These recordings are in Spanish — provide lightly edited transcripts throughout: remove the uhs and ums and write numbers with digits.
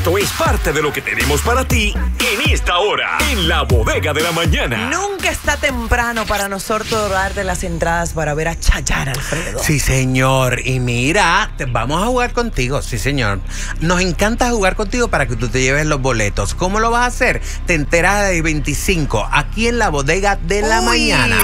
esto es parte de lo que tenemos para ti en esta hora, en la bodega de la mañana. Nunca está temprano para nosotros darte las entradas para ver a Chayanne, Alfredo. Sí, señor. Y mira, vamos a jugar contigo. Sí, señor. Nos encanta jugar contigo para que tú te lleves los boletos. ¿Cómo lo vas a hacer? Te enteras de 25 aquí en la bodega de la mañana.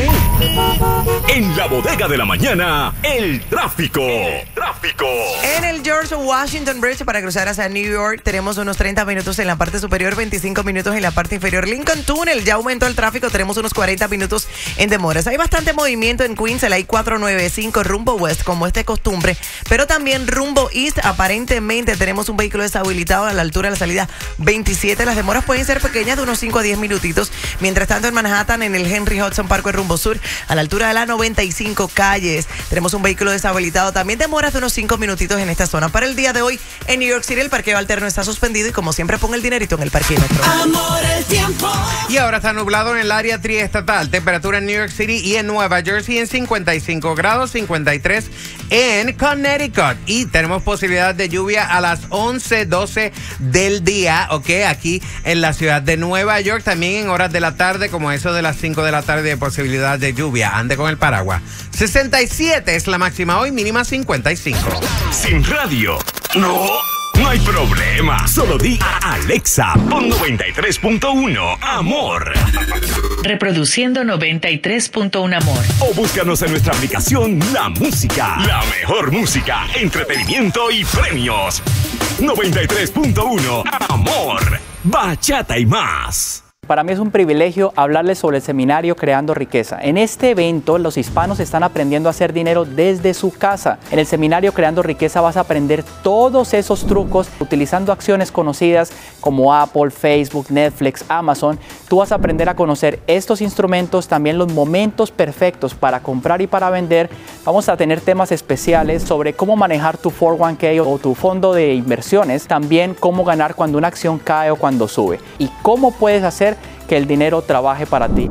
En la bodega de la mañana, el tráfico. En el George Washington Bridge para cruzar hacia New York tenemos unos 30 minutos en la parte superior, 25 minutos en la parte inferior. Lincoln Tunnel ya aumentó el tráfico, tenemos unos 40 minutos en demoras. Hay bastante movimiento en Queens, el I-495 rumbo West, como es de costumbre, pero también rumbo East. Aparentemente tenemos un vehículo deshabilitado a la altura de la salida 27. Las demoras pueden ser pequeñas, de unos 5 a 10 minutitos. Mientras tanto, en Manhattan, en el Henry Hudson Parkway rumbo sur, a la altura de la 95 calles, tenemos un vehículo deshabilitado. También demoras de unos 5 minutitos en esta zona. Para el día de hoy, en New York City, el parqueo alterno está suspendido y como siempre, pon el dinerito en el parquímetro. Amor, el tiempo. Y ahora está nublado en el área triestatal. Temperatura en New York City y en Nueva Jersey en 55 grados, 53 en Connecticut. Y tenemos posibilidad de lluvia a las 11:12 del día, ¿ok? Aquí en la ciudad de Nueva York. También en horas de la tarde, como eso de las 5 de la tarde, de posibilidad de lluvia. Ande con el paraguas. 67 es la máxima hoy, mínima 55. Sin radio, no hay problema. Solo di a Alexa, pon 93.1 Amor. Reproduciendo 93.1 Amor. O búscanos en nuestra aplicación La Música. La mejor música, entretenimiento y premios. 93.1 Amor. Bachata y más. Para mí es un privilegio hablarles sobre el seminario Creando Riqueza. En este evento, los hispanos están aprendiendo a hacer dinero desde su casa. En el seminario Creando Riqueza vas a aprender todos esos trucos utilizando acciones conocidas como Apple, Facebook, Netflix, Amazon. Tú vas a aprender a conocer estos instrumentos, también los momentos perfectos para comprar y para vender. Vamos a tener temas especiales sobre cómo manejar tu 401k o tu fondo de inversiones. También cómo ganar cuando una acción cae o cuando sube. Y cómo puedes hacer que el dinero trabaje para ti.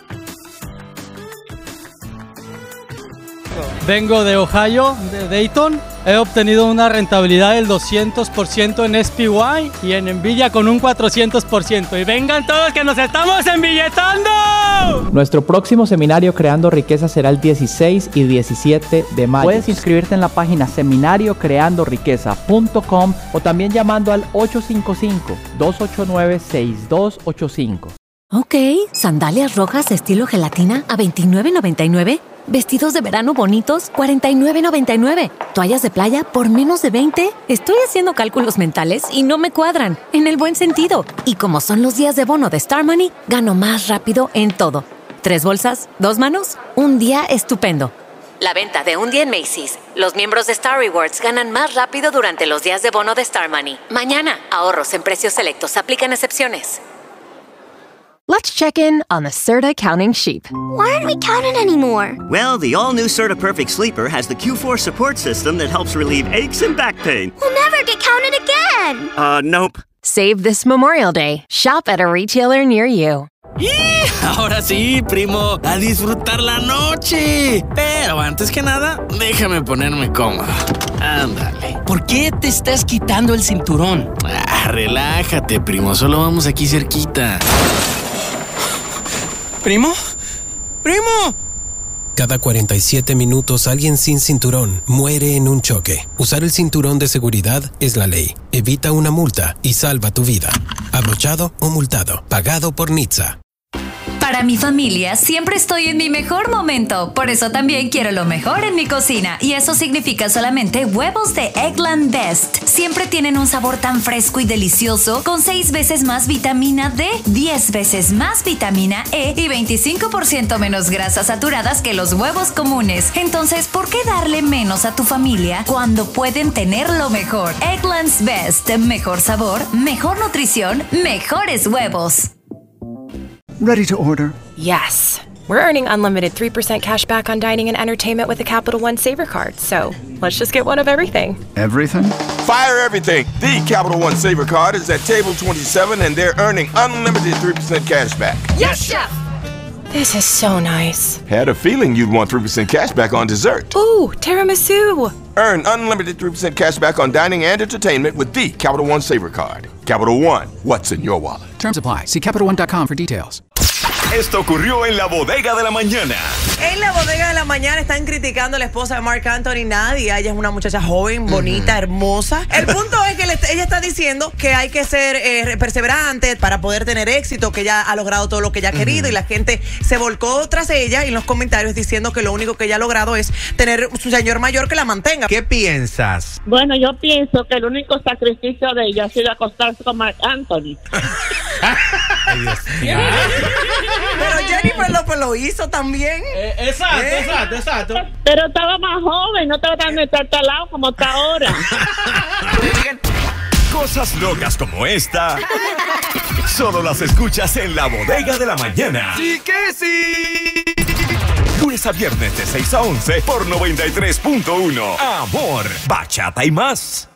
Vengo de Ohio, de Dayton. He obtenido una rentabilidad del 200% en SPY y en Nvidia con un 400%. Y vengan todos que nos estamos embilletando. Nuestro próximo seminario Creando Riqueza será el 16 y 17 de mayo. Puedes inscribirte en la página seminariocreandoriqueza.com o también llamando al 855-289-6285. Ok, sandalias rojas estilo gelatina a $29.99. Vestidos de verano bonitos, $49.99. Toallas de playa por menos de $20. Estoy haciendo cálculos mentales y no me cuadran, en el buen sentido. Y como son los días de bono de Star Money, gano más rápido en todo. 3 bolsas, 2 manos, un día estupendo. La venta de un día en Macy's. Los miembros de Star Rewards ganan más rápido durante los días de bono de Star Money. Mañana, ahorros en precios selectos. Aplican excepciones. Let's check in on the Serta counting sheep. Why aren't we counting anymore? Well, the all-new Serta Perfect Sleeper has the Q4 support system that helps relieve aches and back pain. We'll never get counted again. Nope. Save this Memorial Day. Shop at a retailer near you. Ahora sí, primo, a disfrutar la noche. Pero antes que nada, déjame ponerme cómodo. Ándale. ¿Por qué te estás quitando el cinturón? Relájate, primo, solo vamos aquí cerquita. ¿Primo? ¡Primo! Cada 47 minutos alguien sin cinturón muere en un choque. Usar el cinturón de seguridad es la ley. Evita una multa y salva tu vida. Abrochado o multado. Pagado por NHTSA. Para mi familia siempre estoy en mi mejor momento, por eso también quiero lo mejor en mi cocina y eso significa solamente huevos de Eggland Best. Siempre tienen un sabor tan fresco y delicioso con 6 veces más vitamina D, 10 veces más vitamina E y 25% menos grasas saturadas que los huevos comunes. Entonces, ¿por qué darle menos a tu familia cuando pueden tener lo mejor? Eggland's Best, mejor sabor, mejor nutrición, mejores huevos. Ready to order? Yes. We're earning unlimited 3% cash back on dining and entertainment with the Capital One Saver Card, so let's just get one of everything. Everything? Fire everything! The Capital One Saver Card is at table 27 and they're earning unlimited 3% cash back. Yes, Chef! This is so nice. Had a feeling you'd want 3% cash back on dessert. Ooh, tiramisu! Earn unlimited 3% cash back on dining and entertainment with the Capital One Savor Card. Capital One, what's in your wallet? Terms apply. See CapitalOne.com for details. Esto ocurrió en la bodega de la mañana. En la bodega de la mañana están criticando a la esposa de Marc Anthony, Nadia. Ella es una muchacha joven, bonita, hermosa. El punto es que ella está diciendo que hay que ser perseverante para poder tener éxito, que ella ha logrado todo lo que ella ha querido y la gente se volcó tras ella y en los comentarios diciendo que lo único que ella ha logrado es tener su señor mayor que la mantenga. ¿Qué piensas? Bueno, yo pienso que el único sacrificio de ella ha sido acostarse con Marc Anthony. Ay, Dios mío. Pero Jennifer lo hizo también. Exacto. Pero estaba más joven, no estaba tan talado como está ahora. Cosas locas como esta solo las escuchas en la bodega de la mañana. ¡Sí que sí! Lunes a viernes de 6 a 11 por 93.1. Amor, bachata y más.